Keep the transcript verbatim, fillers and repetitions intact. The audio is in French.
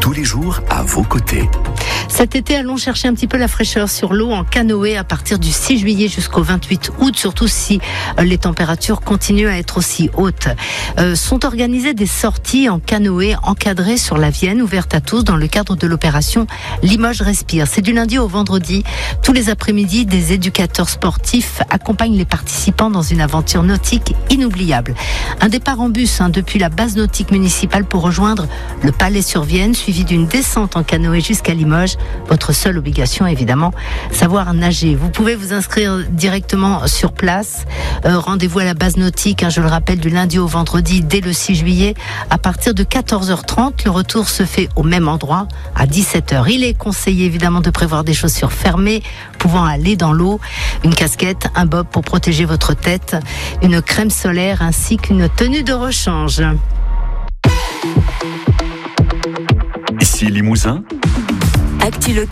tous les jours à vos côtés. Cet été, allons chercher un petit peu la fraîcheur sur l'eau en canoë à partir du six juillet jusqu'au vingt-huit août, surtout si les températures continuent à être aussi hautes. Euh, sont organisées des sorties en canoë encadrées sur la Vienne, ouvertes à tous dans le cadre de l'opération Limoges Respire. C'est du lundi au vendredi. Tous les après-midi, des éducateurs sportifs accompagnent les participants dans une aventure nautique inoubliable. Un départ en bus hein, depuis la base nautique municipale pour rejoindre le Palais-sur-Vienne, suivi d'une descente en canoë jusqu'à Limoges. Votre seule obligation, évidemment, savoir nager. Vous pouvez vous inscrire directement sur place. Euh, rendez-vous à la base nautique, hein, je le rappelle, du lundi au vendredi dès le six juillet à partir de quatorze heures trente. Le retour se fait au même endroit à dix-sept heures. Il est conseillé évidemment de prévoir des chaussures fermées pouvant aller dans l'eau, une casquette, un bob pour protéger votre tête, une crème solaire ainsi qu'une tenue de rechange. Ici Limousin. Actu